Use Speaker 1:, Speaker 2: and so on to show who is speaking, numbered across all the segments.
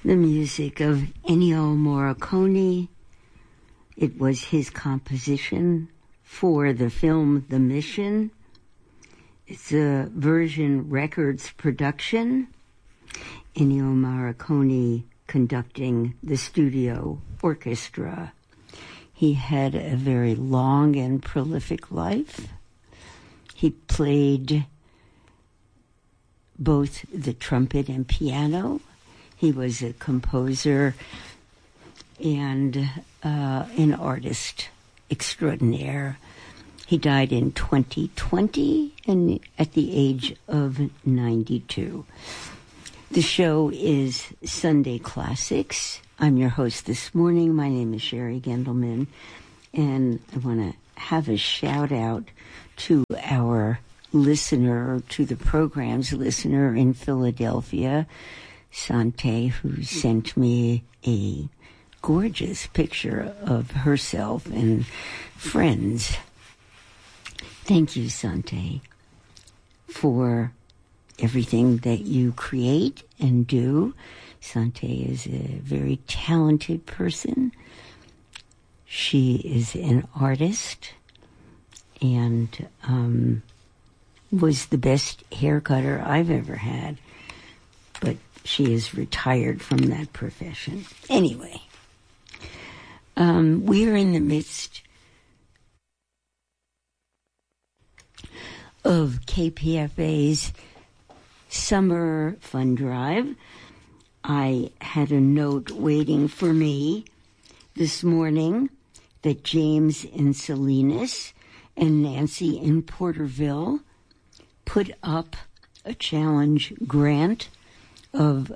Speaker 1: the music of Ennio Morricone. It was his composition for the film The Mission. It's a Virgin Records production. Ennio Morricone conducting the studio orchestra. He had a very long and prolific life. He played both the trumpet and piano. He was a composer and an artist extraordinaire. He died in 2020 and at the age of 92. The show is Sunday Classics. I'm your host this morning. My name is Sherry Gendelman, and I want to have a shout out to our listener, to the program's listener in Philadelphia, Sante, who sent me a gorgeous picture of herself and friends. Thank you, Sante, for everything that you create and do. Sante is a very talented person. She is an artist and was the best hair cutter I've ever had. But she is retired from that profession. Anyway, we are in the midst of KPFA's Summer Fund Drive. I had a note waiting for me this morning that James in Salinas and Nancy in Porterville put up a challenge grant of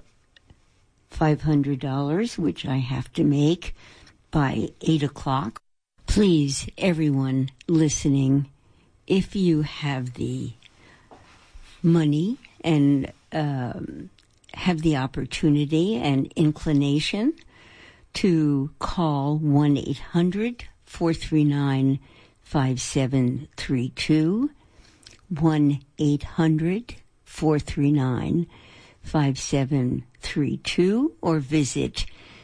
Speaker 1: $500, which I have to make by 8 o'clock. Please, everyone listening, if you have the money and have the opportunity and inclination to call 1-800-439-5732, 1-800-439-5732, or visit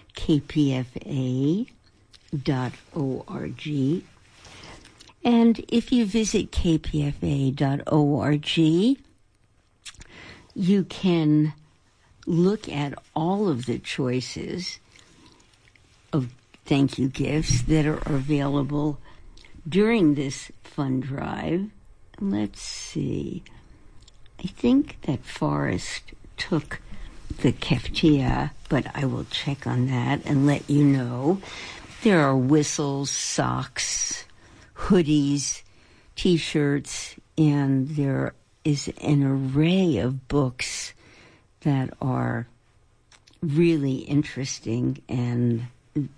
Speaker 1: kpfa.org. And if you visit kpfa.org, you can look at all of the choices of thank you gifts that are available during this fund drive. Let's see. I think that Forrest took the keftia, but I will check on that and let you know. There are whistles, socks, hoodies, T-shirts, and there is an array of books that are really interesting and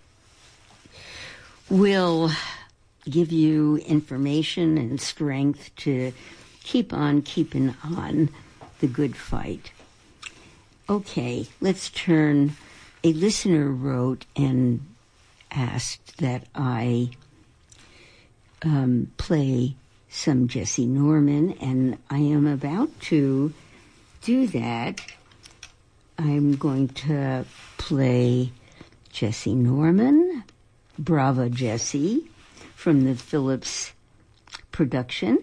Speaker 1: will give you information and strength to keep on keeping on the good fight. Okay, let's turn. A listener wrote and asked that I play some Jesse Norman, and I am about to do that. I'm going to play Jesse Norman, Brava Jessie, from the Phillips production,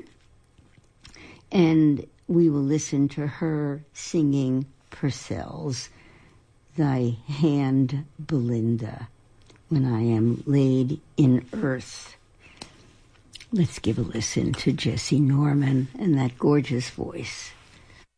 Speaker 1: and we will listen to her singing Purcell's Thy Hand, Belinda, When I Am Laid in Earth. Let's give a listen to Jesse Norman and that gorgeous voice.